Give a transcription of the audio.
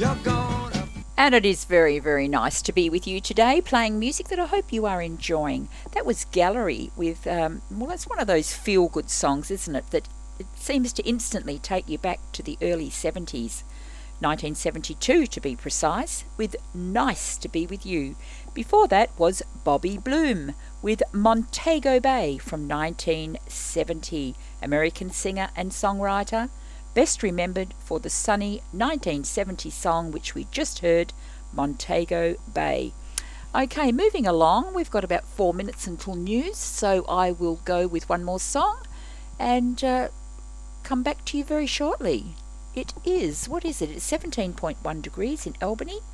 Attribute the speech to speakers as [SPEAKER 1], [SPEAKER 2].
[SPEAKER 1] And it is very, very nice to be with you today, playing music that I hope you are enjoying. That was Gallery with, well, that's one of those feel-good songs, isn't it? That it seems to instantly take you back to the early 70s, 1972 to be precise, with Nice to Be With You. Before that was Bobby Bloom with Montego Bay from 1970, American singer and songwriter, best remembered for the sunny 1970 song which we just heard, Montego Bay. Okay, moving along, we've got about 4 minutes until news, so I will go with one more song and come back to you very shortly. It is, what is it? It's 17.1 degrees in Albany,